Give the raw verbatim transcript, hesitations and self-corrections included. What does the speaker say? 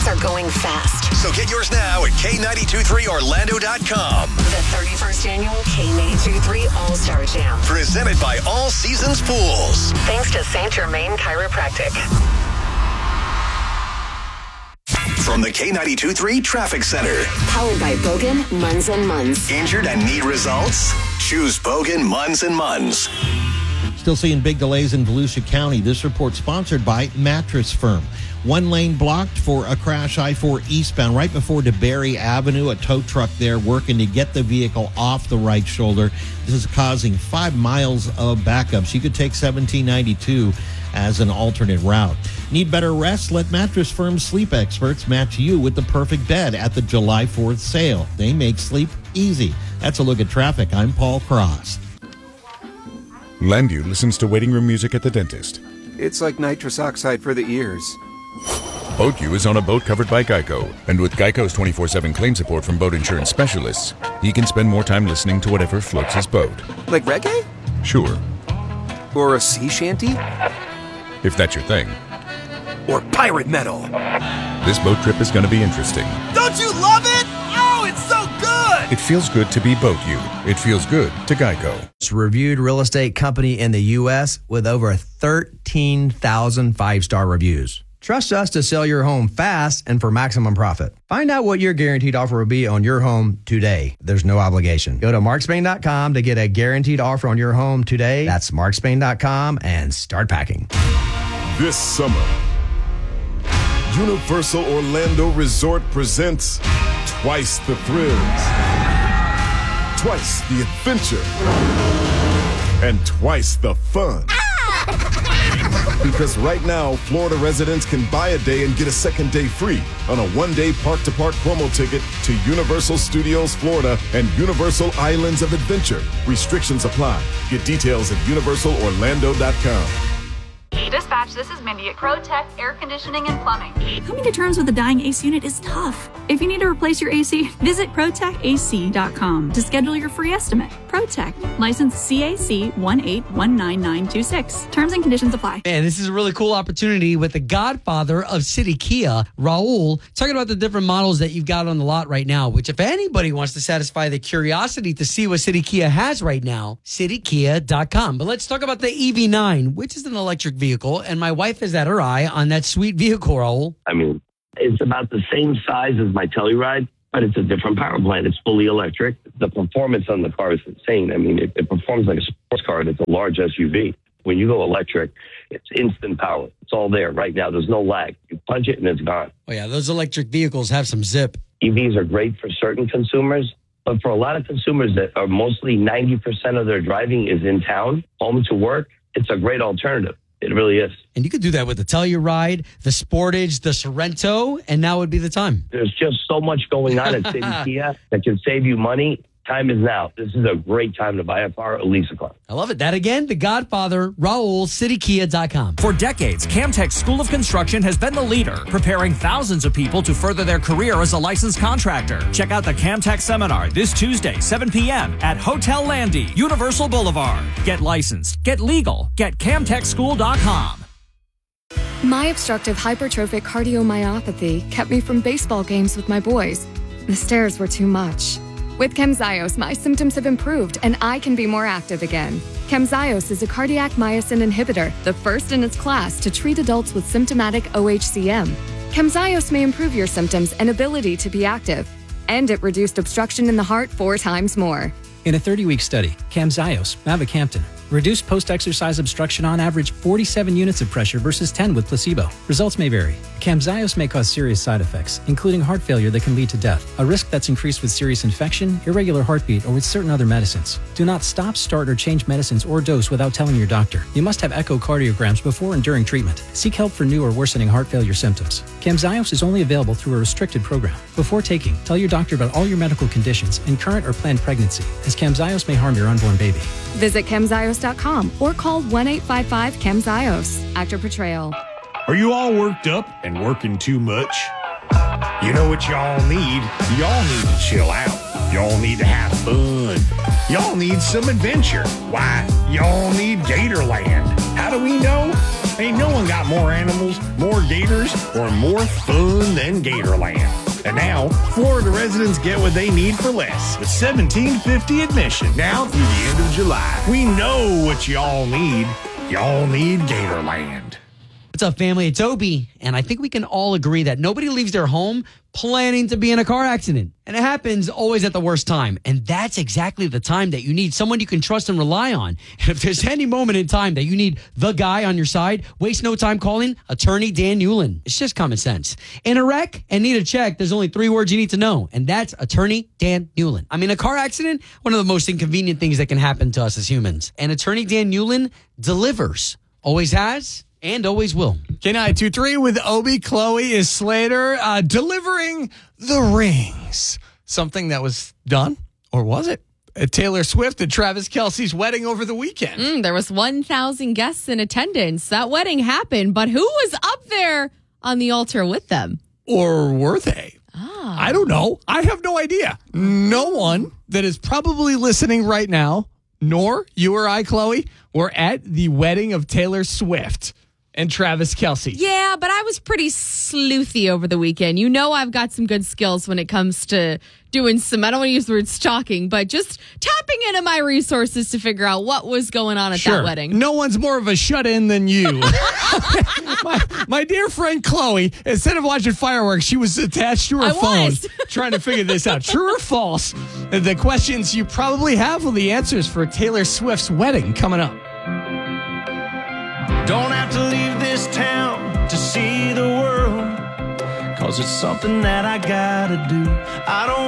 are going fast. So get yours now at K nine two three Orlando dot com. The thirty-first annual K nine two three All-Star Jam. Presented by All Seasons Pools. Thanks to Saint Germain Chiropractic. From the K nine two three Traffic Center. Powered by Bogan, Munz and Munz. Injured and need results? Choose Bogan, Munz and Munz. Still seeing big delays in Volusia County. This report sponsored by Mattress Firm. One lane blocked for a crash I four eastbound right before DeBerry Avenue. A tow truck there working to get the vehicle off the right shoulder. This is causing five miles of backups. You could take seventeen ninety-two as an alternate route. Need better rest? Let Mattress Firm's sleep experts match you with the perfect bed at the July fourth sale. They make sleep easy. That's a look at traffic. I'm Paul Cross. Landu listens to waiting room music at the dentist. It's like nitrous oxide for the ears. BoatU is on a boat covered by Geico, and with Geico's twenty-four seven claim support from boat insurance specialists, he can spend more time listening to whatever floats his boat. Like reggae? Sure. Or a sea shanty? If that's your thing. Or pirate metal? This boat trip is going to be interesting. Don't you love it? Oh, it's so good! It feels good to be BoatU. It feels good to Geico. It's a reviewed real estate company in the U S with over thirteen thousand five-star reviews. Trust us to sell your home fast and for maximum profit. Find out what your guaranteed offer will be on your home today. There's no obligation. Go to mark spain dot com to get a guaranteed offer on your home today. That's mark spain dot com and start packing. This summer, Universal Orlando Resort presents Twice the Thrills, Twice the Adventure, and Twice the Fun. Because right now, Florida residents can buy a day and get a second day free on a one-day park-to-park promo ticket to Universal Studios Florida and Universal Islands of Adventure. Restrictions apply. Get details at universal orlando dot com. Dispatch, this is Mindy at ProTech Air Conditioning and Plumbing. Coming to terms with a dying A C unit is tough. If you need to replace your A C, visit pro tech A C dot com to schedule your free estimate. ProTech, license C A C one eight one nine nine two six. Terms and conditions apply. Man, this is a really cool opportunity with the godfather of City Kia, Raul, talking about the different models that you've got on the lot right now, which if anybody wants to satisfy the curiosity to see what City Kia has right now, city kia dot com. But let's talk about the E V nine, which is an electric vehicle. And my wife has had her eye on that sweet vehicle, Raul. I mean, it's about the same size as my Telluride, but it's a different power plant. It's fully electric. The performance on the car is insane. I mean, it, it performs like a sports car, and it's a large S U V. When you go electric, it's instant power. It's all there right now. There's no lag. You punch it, and it's gone. Oh, yeah, those electric vehicles have some zip. E Vs are great for certain consumers, but for a lot of consumers that are mostly ninety percent of their driving is in town, home to work, it's a great alternative. It really is. And you could do that with the Telluride, the Sportage, the Sorento, and now would be the time. There's just so much going on at City Kia that can save you money. Time is now. This is a grease time to buy a car, or lease a car. I love it. That again, the Godfather, Raul, city kia dot com. For decades, Camtech School of Construction has been the leader, preparing thousands of people to further their career as a licensed contractor. Check out the Camtech Seminar this Tuesday, seven p.m. at Hotel Landy, Universal Boulevard. Get licensed, get legal, get camtech school dot com. My obstructive hypertrophic cardiomyopathy kept me from baseball games with my boys. The stairs were too much. With Camzyos, my symptoms have improved and I can be more active again. Camzyos is a cardiac myosin inhibitor, the first in its class to treat adults with symptomatic O H C M. Camzyos may improve your symptoms and ability to be active, and it reduced obstruction in the heart four times more. In a thirty-week study, Camzyos, mavacamten, reduced post-exercise obstruction on average forty-seven units of pressure versus ten with placebo. Results may vary. Camzyos may cause serious side effects, including heart failure that can lead to death, a risk that's increased with serious infection, irregular heartbeat, or with certain other medicines. Do not stop, start, or change medicines or dose without telling your doctor. You must have echocardiograms before and during treatment. Seek help for new or worsening heart failure symptoms. Camzyos is only available through a restricted program. Before taking, tell your doctor about all your medical conditions and current or planned pregnancy, as Camzyos may harm your unborn baby. Visit camzyos dot com or call one eight five five camzyos. Actor portrayal. Are you all worked up and working too much? You know what y'all need? Y'all need to chill out. Y'all need to have fun. Y'all need some adventure. Why, y'all need Gatorland. How do we know? Ain't no one got more animals, more gators, or more fun than Gatorland. And now, Florida residents get what they need for less with seventeen fifty admission now through the end of July. We know what y'all need. Y'all need Gatorland. What's up, family? It's Obi, and I think we can all agree that nobody leaves their home planning to be in a car accident. And it happens always at the worst time. And that's exactly the time that you need someone you can trust and rely on. And if there's any moment in time that you need the guy on your side, waste no time calling Attorney Dan Newlin. It's just common sense. In a wreck and need a check, there's only three words you need to know, and that's Attorney Dan Newlin. I mean, a car accident, one of the most inconvenient things that can happen to us as humans. And Attorney Dan Newlin delivers. Always has. And always will. K nine two three with Obi. Chloe is Slater uh, delivering the rings. Something that was done, or was it? At Taylor Swift and Travis Kelce's wedding over the weekend. Mm, there was one thousand guests in attendance. That wedding happened, but who was up there on the altar with them? Or were they? Ah. I don't know. I have no idea. No one that is probably listening right now, nor you or I, Chloe, were at the wedding of Taylor Swift and Travis Kelce. Yeah, but I was pretty sleuthy over the weekend. You know I've got some good skills when it comes to doing some, I don't want to use the word stalking, but just tapping into my resources to figure out what was going on at Sure. that wedding. No one's more of a shut-in than you. my, my dear friend Chloe, instead of watching fireworks, she was attached to her I phone was. trying to figure this out. True or false? The questions you probably have are the answers for Taylor Swift's wedding coming up. Don't have to leave this town to see the world, 'cause it's something that I gotta do. I don't